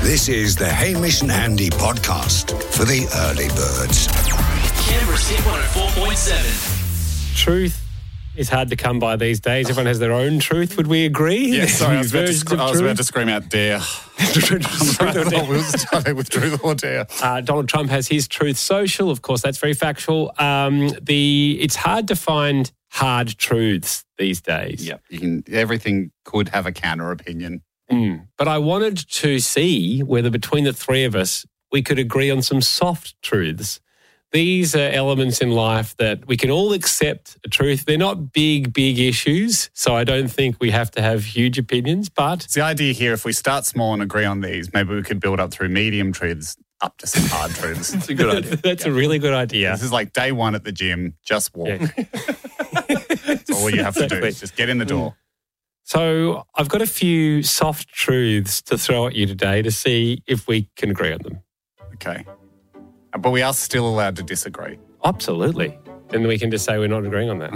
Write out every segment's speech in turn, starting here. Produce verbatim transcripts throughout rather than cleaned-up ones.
This is the Hamish and Andy podcast for the early birds. Canberra Sit one oh four point seven. Truth is hard to come by these days. Everyone has their own truth. Would we agree? Yeah, sorry, I was, about to, Versions sc- of I was truth. about to scream out dare. We'll start with truth or dare. Uh, Donald Trump has his Truth Social. Of course, that's very factual. Um, the It's hard to find hard truths these days. Yep, you can. Everything could have a counter opinion. Mm. But I wanted to see whether between the three of us we could agree on some soft truths. These are elements in life that we can all accept a truth. They're not big, big issues, so I don't think we have to have huge opinions, but... It's the idea here, if we start small and agree on these, maybe we could build up through medium truths up to some hard truths. That's a good idea. That's yeah. a really good idea. This is like day one at the gym, just walk. Yeah. That's all you have to do. Just get in the door. So I've got a few soft truths to throw at you today to see if we can agree on them. Okay. But we are still allowed to disagree. Absolutely. And we can just say we're not agreeing on that.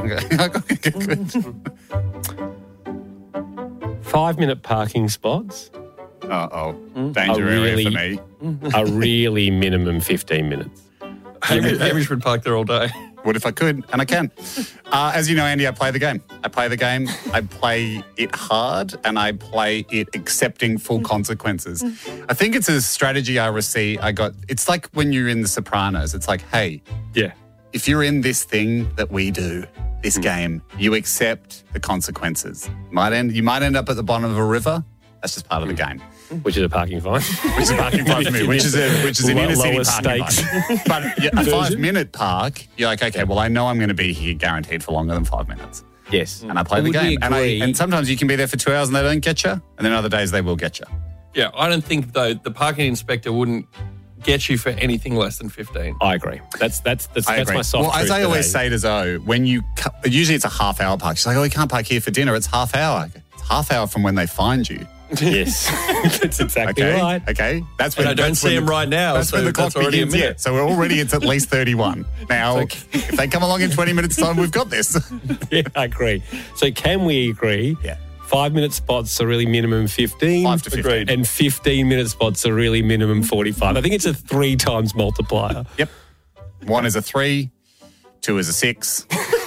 Okay. Five-minute parking spots. Uh-oh. Danger area for me. Are really minimum fifteen minutes. Hamish, Hamish would park there all day. What if I could? And I can. Uh, as you know, Andy, I play the game. I play the game. I play it hard and I play it accepting full consequences. I think it's a strategy I receive. I got. It's like when you're in The Sopranos. It's like, hey, Yeah. if you're in this thing that we do, this game, you accept the consequences. Might end. You might end up at the bottom of a river. That's just part of the game. Which is a parking fine. Which is a parking fine for me, which is a which is an Low- inner city lower parking stakes. fine. But yeah, a five minute park, you're like, okay, well, I know I'm going to be here guaranteed for longer than five minutes, Yes. and I play the Would we game. And I agree- and sometimes you can be there for two hours and they don't get you, and then other days they will get you. Yeah, I don't think, though, the parking inspector wouldn't get you for anything less than fifteen. I agree. That's that's that's, I that's agree. my soft well, as truth I always today. say to Zoe, when you cu- usually it's a half hour park. She's like, oh, you can't park here for dinner. It's half hour. It's half hour from when they find you. Yes. That's exactly Okay, right. okay. That's when And I don't that's see when him the- right now, That's so when the clock that's already a begins. Yeah, minute. so we're already it's at least thirty-one. Now, if they come along in twenty minutes' time, we've got this. Yeah, I agree. So can we agree? Yeah. Five-minute spots are really minimum fifteen. Five to fifteen. Agreed. And fifteen-minute spots are really minimum forty-five. I think it's a three times multiplier. Yep. One is a three, two is a six.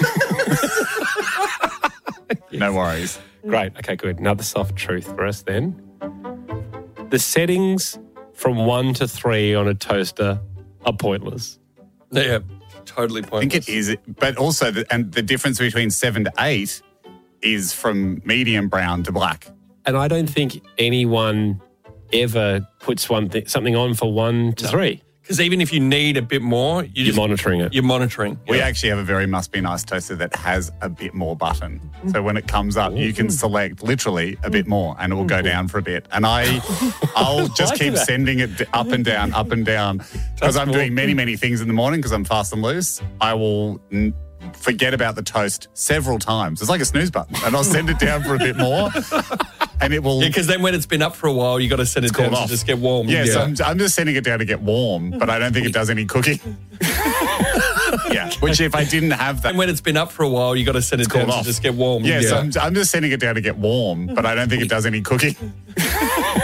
No worries. Great. Okay, good. Another soft truth for us then. The settings from one to three on a toaster are pointless. Yeah, totally I pointless. think it is, but also, the, and the difference between seven to eight is from medium brown to black. And I don't think anyone ever puts one th- something on for one to three. Because even if you need a bit more, you You're just, monitoring it. you're monitoring. We Yeah. actually have a very must be nice toaster that has a bit more button. So when it comes up, you can select literally a bit more and it will go down for a bit. And I, I'll just like keep that. sending it d- up and down, up and down. Because I'm doing many, many things in the morning because I'm fast and loose. I will n- forget about the toast several times. It's like a snooze button. And I'll send it down for a bit more. And it will... Yeah, because then when it's been up for a while, you got to send it down cooled to off. just get warm. Yeah, so I'm, I'm just sending it down to get warm, but I don't think it does any cooking. Yeah, which if I didn't have that... And when it's been up for a while, you got to send it down cooled to off. just get warm. Yeah, so I'm, I'm just sending it down to get warm, but I don't think it does any cooking.